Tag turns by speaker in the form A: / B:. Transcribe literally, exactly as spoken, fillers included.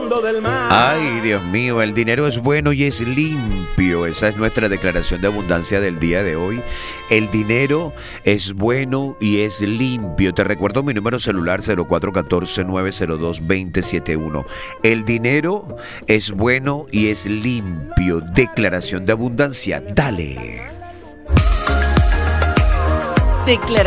A: fondo del mar.
B: Ay, Dios mío, el dinero es bueno y es limpio. Esa es nuestra declaración de abundancia del día de hoy. El dinero es bueno y es limpio. Te recuerdo mi número celular cero cuatro uno cuatro, nueve cero dos, dos cero siete uno. El dinero es bueno y es limpio. Declaración de abundancia. Dale.
C: Declaración